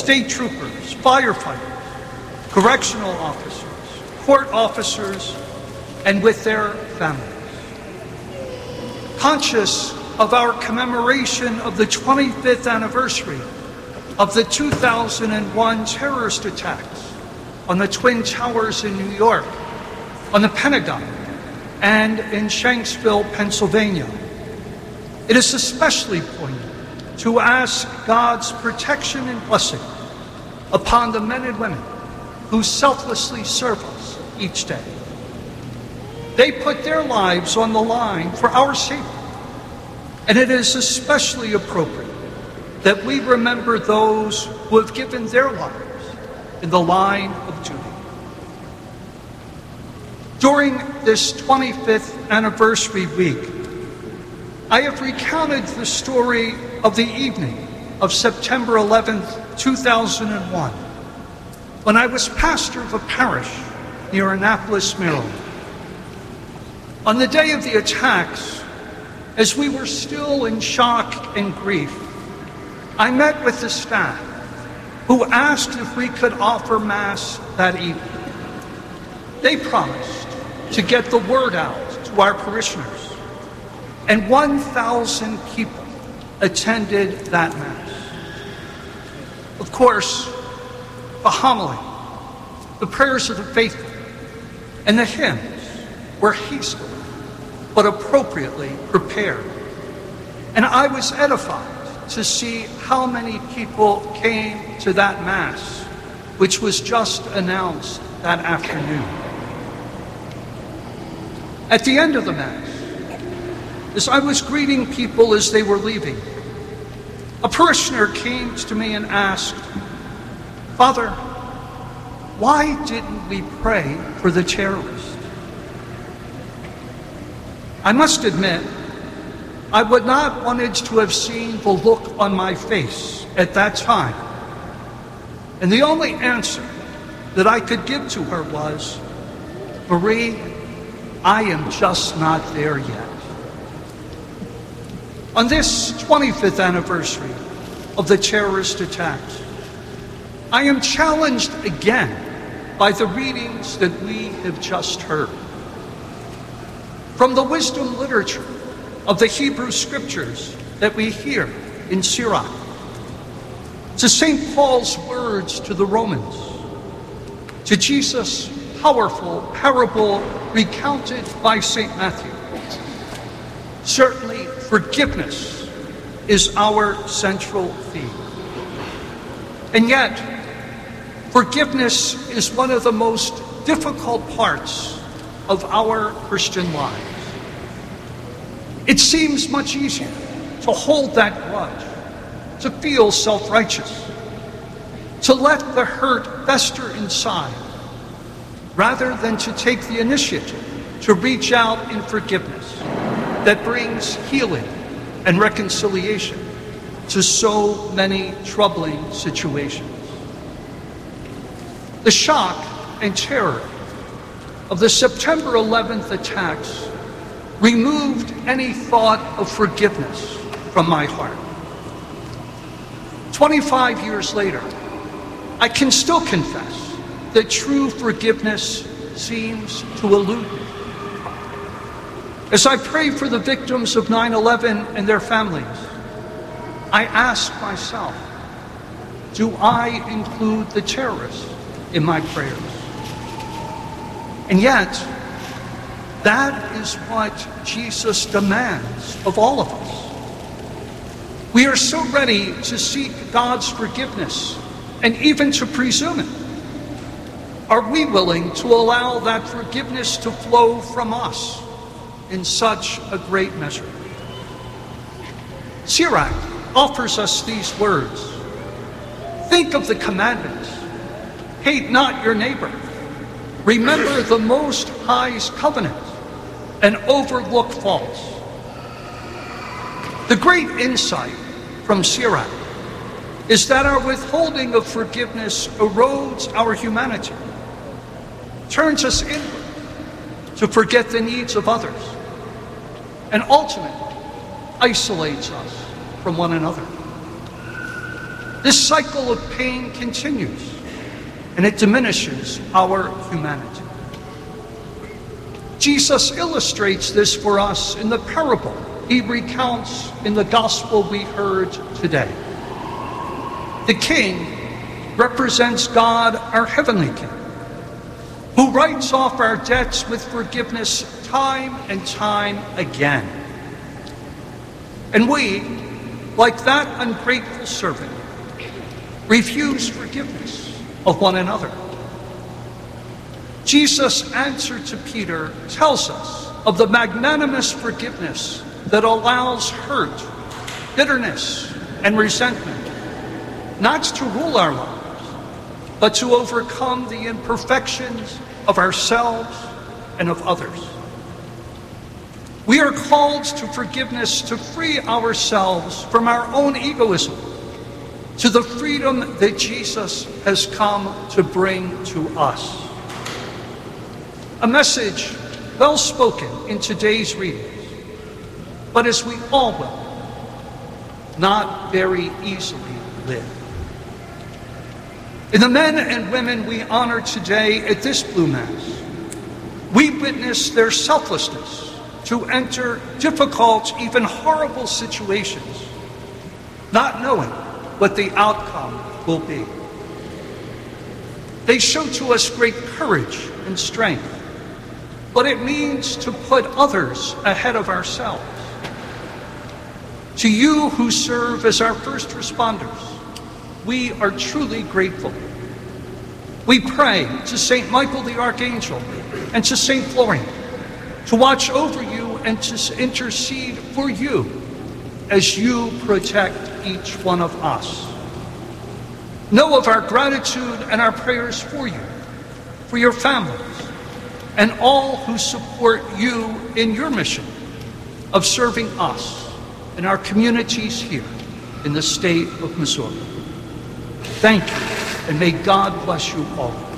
state troopers, firefighters, correctional officers, court officers, and with their families. Conscious of our commemoration of the 25th anniversary of the 2001 terrorist attacks on the Twin Towers in New York, on the Pentagon, and in Shanksville, Pennsylvania, it is especially poignant to ask God's protection and blessing upon the men and women who selflessly serve us each day. They put their lives on the line for our safety, and it is especially appropriate that we remember those who have given their lives in the line of duty. During this 25th anniversary week, I have recounted the story of the evening of September 11th, 2001, when I was pastor of a parish near Annapolis, Maryland. On the day of the attacks, as we were still in shock and grief, I met with the staff who asked if we could offer Mass that evening. They promised to get the word out to our parishioners, and 1,000 people attended that Mass. Of course, the homily, the prayers of the faithful, and the hymns were hastily but appropriately prepared. And I was edified to see how many people came to that Mass, which was just announced that afternoon. At the end of the Mass, as I was greeting people as they were leaving, a parishioner came to me and asked, "Father, why didn't we pray for the terrorists?" I must admit, I would not wanted to have seen the look on my face at that time. And the only answer that I could give to her was, "Marie, I am just not there yet." On this 25th anniversary of the terrorist attacks, I am challenged again by the readings that we have just heard. From the wisdom literature of the Hebrew Scriptures that we hear in Sirach, to St. Paul's words to the Romans, to Jesus' powerful parable recounted by St. Matthew. Certainly, forgiveness is our central theme. And yet, forgiveness is one of the most difficult parts of our Christian lives. It seems much easier to hold that grudge, to feel self-righteous, to let the hurt fester inside, rather than to take the initiative to reach out in forgiveness that brings healing and reconciliation to so many troubling situations. The shock and terror of the September 11th attacks removed any thought of forgiveness from my heart. 25 years later, I can still confess that true forgiveness seems to elude me. As I pray for the victims of 9/11 and their families, I ask myself, do I include the terrorists in my prayers? And yet, that is what Jesus demands of all of us. We are so ready to seek God's forgiveness and even to presume it. Are we willing to allow that forgiveness to flow from us in such a great measure? Sirach offers us these words. Think of the commandments. Hate not your neighbor. Remember the Most High's covenant and overlook faults. The great insight from Sirach is that our withholding of forgiveness erodes our humanity, turns us inward to forget the needs of others, and ultimately isolates us from one another. this cycle of pain continues, and it diminishes our humanity. Jesus illustrates this for us in the parable he recounts in the gospel we heard today. The king represents God, our heavenly King, who writes off our debts with forgiveness time and time again. And we, like that ungrateful servant, refuse forgiveness of one another. Jesus' answer to Peter tells us of the magnanimous forgiveness that allows hurt, bitterness, and resentment not to rule our lives, but to overcome the imperfections of ourselves and of others. We are called to forgiveness to free ourselves from our own egoism to the freedom that Jesus has come to bring to us. A message well spoken in today's readings, but as we all will, not very easily live. In the men and women we honor today at this Blue Mass, we witness their selflessness to enter difficult, even horrible situations, not knowing what the outcome will be. They show to us great courage and strength, what it means to put others ahead of ourselves. To you who serve as our first responders, we are truly grateful. We pray to St. Michael the Archangel and to St. Florian to watch over you and to intercede for you as you protect each one of us. Know of our gratitude and our prayers for you, for your families, and all who support you in your mission of serving us and our communities here in the state of Missouri. Thank you, and may God bless you all.